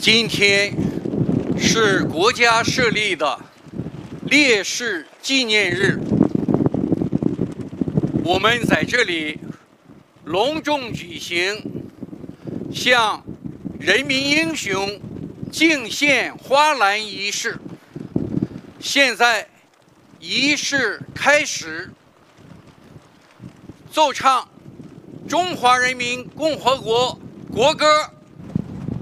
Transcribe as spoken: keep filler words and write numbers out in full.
今天是国家设立的烈士纪念日，我们在这里隆重举行向人民英雄敬献花篮仪式。现在仪式开始，奏唱中华人民共和国国歌。